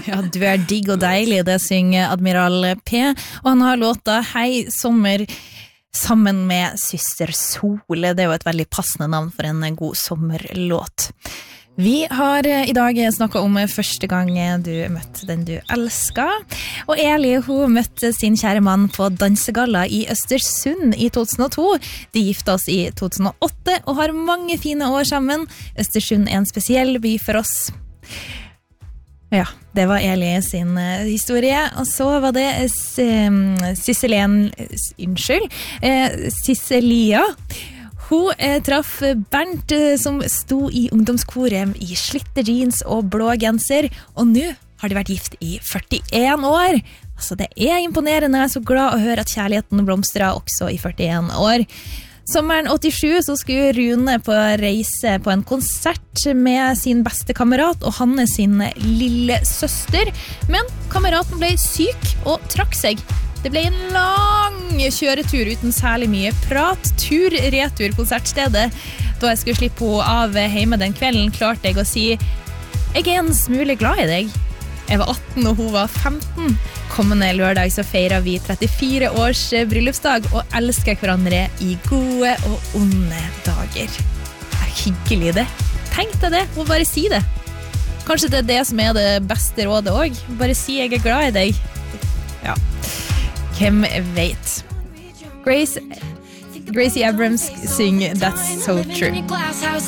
Ja, du digg og deilig, det synger Admiral P, og han har låta Hei sommer sammen med Syster Sol. Det jo et veldig passende navn for en god sommerlåt. Vi har I dag snakket om første gang du møtte den du elsket, og Eli, hun møtte sin kjære mann på dansegalla I Østersund I 2002. De gifte oss I 2008 og har mange fine år sammen. Østersund en spesiell by for oss. Ja, det var Eli sin historie, og så var det Sisselia. Hun traff Bernt som sto I ungdomskoret I slitte jeans og blå genser, og nå har de vært gift I 41 år. Altså det imponerende, jeg så glad å høre at kjærligheten blomstret også I 41 år. Sommeren 87 så skulle Rune på reise på en konsert med sin beste kamerat og Hanne sin lille søster, men kameraten ble syk og trakk seg. Det ble en lang kjøretur uten særlig mye prat, tur-retur konsertstedet. Da jeg skulle slippe henne av hjemme den kvelden, klarte jeg å si «Jeg en smule glad I deg». Jeg var 18 og hun var 15. Kommende lørdag så feirer vi 34 års bryllupsdag og elsker hverandre I gode og onde dager. Det hyggelig det. Tenk deg det, og bare si det. Kanskje det det som det beste rådet også. Bare si jeg glad I deg. Ja. Hvem vet? Gracie Abrams synger That's So True.